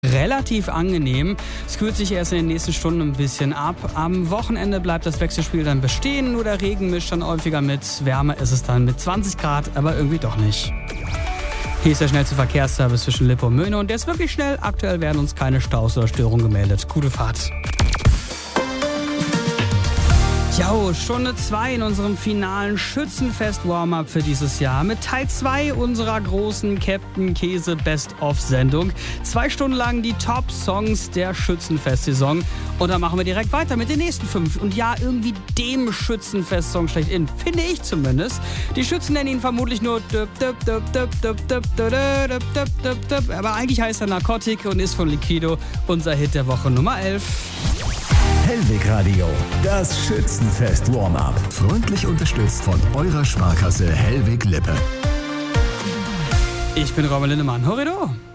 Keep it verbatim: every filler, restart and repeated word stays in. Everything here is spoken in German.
relativ angenehm. Es kühlt sich erst in den nächsten Stunden ein bisschen ab. Am Wochenende bleibt das Wechselspiel dann bestehen, nur der Regen mischt dann häufiger mit. Wärmer ist es dann mit zwanzig Grad, aber irgendwie doch nicht. Hier ist der schnellste Verkehrsservice zwischen Lippe und Möhne und der ist wirklich schnell. Aktuell werden uns keine Staus oder Störungen gemeldet. Gute Fahrt. Jo, Stunde zwei in unserem finalen Schützenfest-Warm-Up für dieses Jahr mit Teil zwei unserer großen Captain Käse Best-of-Sendung. Zwei Stunden lang die Top-Songs der Schützenfest-Saison. Und dann machen wir direkt weiter mit den nächsten fünf. Und ja, irgendwie dem Schützenfest-Song schlechthin, finde ich zumindest. Die Schützen nennen ihn vermutlich nur aber eigentlich heißt er Narkotik und ist von Liquido unser Hit der Woche Nummer elf. Hellwig Radio, das Schützenfest Warm-Up. Freundlich unterstützt von eurer Sparkasse Hellwig Lippe. Ich bin Robin Lindemann. Horrido!